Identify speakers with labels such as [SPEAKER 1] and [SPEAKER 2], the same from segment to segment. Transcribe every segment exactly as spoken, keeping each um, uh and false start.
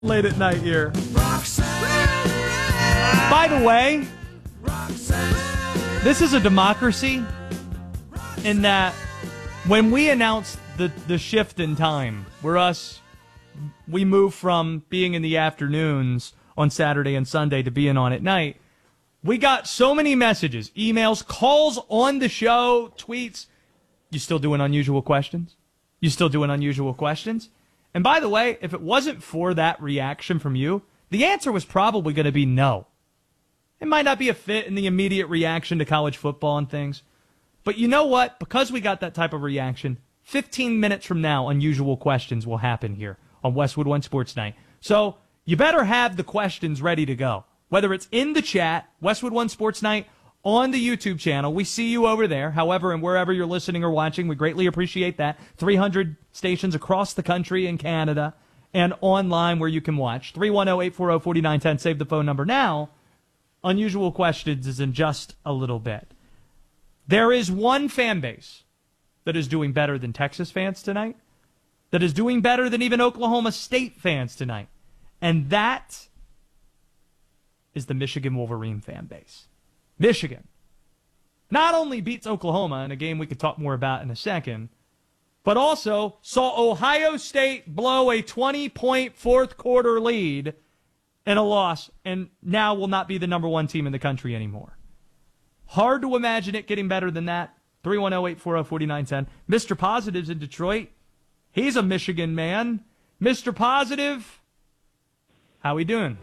[SPEAKER 1] Late at night here. By the way, this is a democracy in that when we announced the, the shift in time, where us, we move from being in the afternoons on Saturday and Sunday to being on at night, we got so many messages, emails, calls on the show, tweets. You still doing unusual questions? You still doing unusual questions? And by the way, if it wasn't for that reaction from you, the answer was probably going to be no. It might not be a fit in the immediate reaction to college football and things. But you know what? Because we got that type of reaction, fifteen minutes from now, unusual questions will happen here on Westwood One Sports Night. So you better have the questions ready to go. Whether it's in the chat, Westwood One Sports Night, on the YouTube channel. We see you over there. However, and wherever you're listening or watching, we greatly appreciate that. three hundred stations across the country and Canada and online where you can watch. three one zero, eight four zero, four nine one zero. Save the phone number now. Unusual Questions is in just a little bit. There is one fan base that is doing better than Texas fans tonight, that is doing better than even Oklahoma State fans tonight, and that is the Michigan Wolverine fan base. Michigan not only beats Oklahoma in a game we could talk more about in a second, but also saw Ohio State blow a twenty-point fourth-quarter lead in a loss, and now will not be the number one team in the country anymore. Hard to imagine it getting better than that. three one zero, eight four zero, four nine one zero. Mister Positive's in Detroit. He's a Michigan man. Mister Positive, how we doing?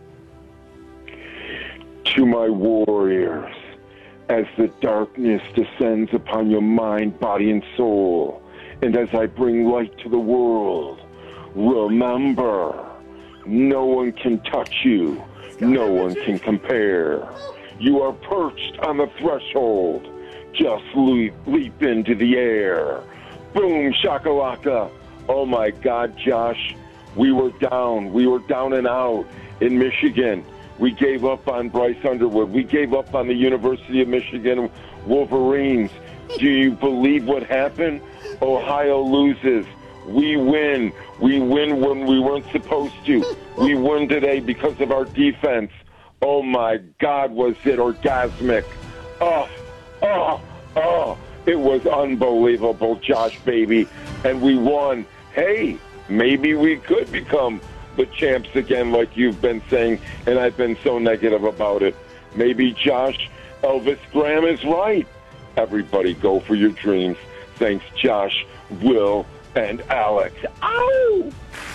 [SPEAKER 2] To my warriors, as the darkness descends upon your mind, body, and soul, and as I bring light to the world, remember, no one can touch you, no one can compare. You are perched on the threshold, just leap, leap into the air. Boom, shakalaka. Oh my God, Josh, we were down, we were down and out in Michigan. We gave up on Bryce Underwood. We gave up on the University of Michigan Wolverines. Do you believe what happened? Ohio loses. We win. We win when we weren't supposed to. We win today because of our defense. Oh, my God, was it orgasmic. Oh, oh, oh. It was unbelievable, Josh, baby. And we won. Hey, maybe we could become the champs again, like you've been saying, and I've been so negative about it. Maybe Josh, Elvis Graham is right. Everybody go for your dreams. Thanks, Josh, Will, and Alex. Ow!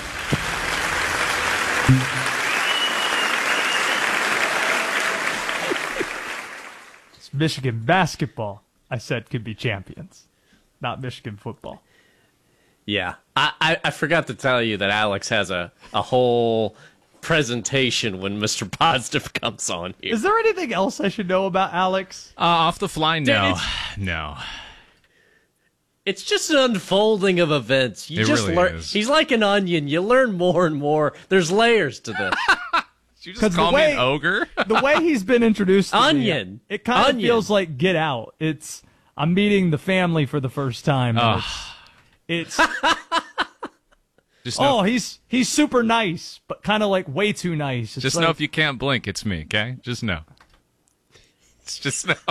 [SPEAKER 1] It's Michigan basketball, I said, could be champions, not Michigan football.
[SPEAKER 3] Yeah, I, I, I forgot to tell you that Alex has a, a whole presentation when Mister Positive comes on here.
[SPEAKER 1] Is there anything else I should know about Alex?
[SPEAKER 4] Uh, off the fly, no.
[SPEAKER 3] It's,
[SPEAKER 4] no.
[SPEAKER 3] It's just an unfolding of events. You
[SPEAKER 4] it
[SPEAKER 3] just
[SPEAKER 4] really
[SPEAKER 3] learn.
[SPEAKER 4] is.
[SPEAKER 3] He's like an onion. You learn more and more. There's layers to this.
[SPEAKER 4] Did you just call
[SPEAKER 1] way,
[SPEAKER 4] me an ogre?
[SPEAKER 1] The way he's been introduced to
[SPEAKER 3] Onion.
[SPEAKER 1] me, it kind
[SPEAKER 3] Onion.
[SPEAKER 1] of feels like Get Out. It's I'm meeting the family for the first time.
[SPEAKER 4] Oh.
[SPEAKER 1] It's, it's
[SPEAKER 4] just know,
[SPEAKER 1] oh, he's he's super nice, but kind of like way too nice. It's
[SPEAKER 4] just
[SPEAKER 1] like,
[SPEAKER 4] know if you can't blink, it's me, okay? Just know. It's just know.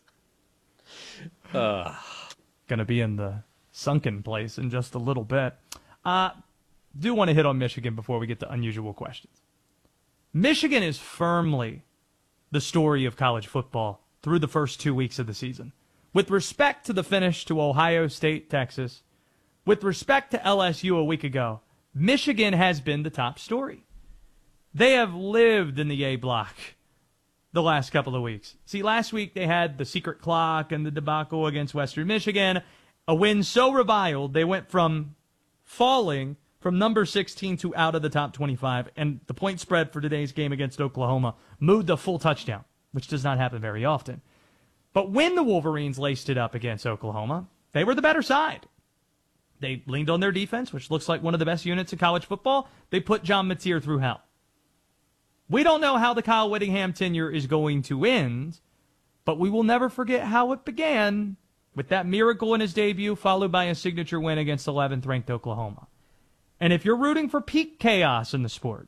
[SPEAKER 3] uh.
[SPEAKER 1] Gonna be in the sunken place in just a little bit. Uh, do want to hit on Michigan before we get to unusual questions. Michigan is firmly the story of college football through the first two weeks of the season. With respect to the finish to Ohio State, Texas, with respect to L S U a week ago, Michigan has been the top story. They have lived in the A block the last couple of weeks. See, last week they had the secret clock and the debacle against Western Michigan, a win so reviled they went from falling from number sixteen to out of the top twenty-five, and the point spread for today's game against Oklahoma moved a full touchdown, which does not happen very often. But when the Wolverines laced it up against Oklahoma, they were the better side. They leaned on their defense, which looks like one of the best units in college football. They put John Mateer through hell. We don't know how the Kyle Whittingham tenure is going to end, but we will never forget how it began with that miracle in his debut, followed by a signature win against eleventh-ranked Oklahoma. And if you're rooting for peak chaos in the sport,